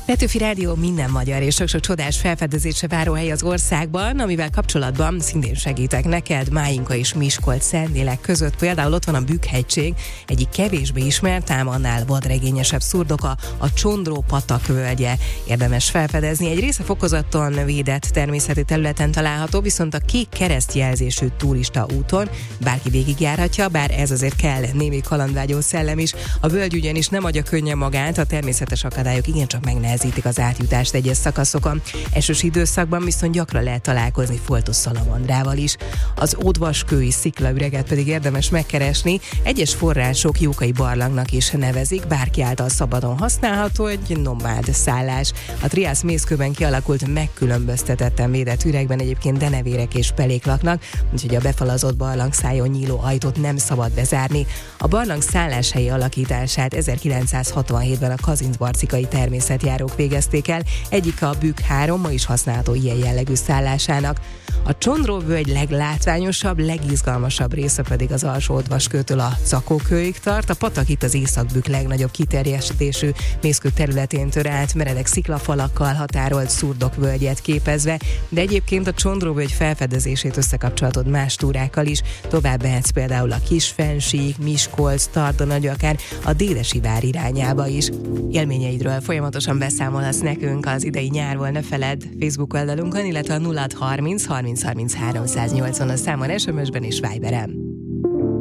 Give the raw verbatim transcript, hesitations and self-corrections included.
Petőfi Rádió minden magyar és sok-sok csodás felfedezésre váró hely az országban, amivel kapcsolatban szintén segítek neked. Máinka és Miskolc-Szentélek között például ott van a Bükk-hegység, egyik kevésbé ismert, ám annál vadregényesebb szurdoka, a Csondró-patak völgye. Érdemes felfedezni, egy része fokozaton védett természeti területen található, viszont a kék keresztjelzésű turista úton bárki végigjárhatja, bár ez azért kell némi kalandvágyó szellem is. A völgy ugyanis nem adja könnyen magát, a természetes akadályok igencsak megnehezítik az átjutást egyes szakaszokon. Esős időszakban viszont gyakran lehet találkozni foltos szalamandrával is. Az ódvaskői sziklaüreget pedig érdemes megkeresni, egyes források Jókai barlangnak is nevezik, bárki által szabadon használható, egy nomád szállás. A Triász mészkőben kialakult megkülönböztetetten védett üregben egyébként denevérek és pelék laknak, úgyhogy a befalazott barlangszájon nyíló ajtót nem szabad bezárni. A barlang szálláshelyi alakítását ezerkilencszázhatvanhétben a kazincbarcikai természetjárók végezték el, egyik a Bükk három ma is használható ilyen jellegű szállásának. A Csondró-völgy leglátványosabb, legizgalmasabb része pedig az alsó Ódvaskőtől a Zakókőig tart. A patak itt az Észak-Bükk legnagyobb kiterjesztésű mészkő területén tör át, meredek sziklafalakkal határolt szurdok völgyet képezve, de egyébként a Csondró-völgy felfedezését összekapcsolatod más túrákkal is. Tovább mehetsz például a Kisfensík, Miskolc, Tardona, vagy akár a Dédesivár irányába is. Élményeidről folyamatosan beszámolhatsz nekünk az idei nyárból, ne feledd, Facebook oldalunkon, illetve a nulla harminc harminc harminc háromszáznyolcvan a számon, es em es-ben és Viberen.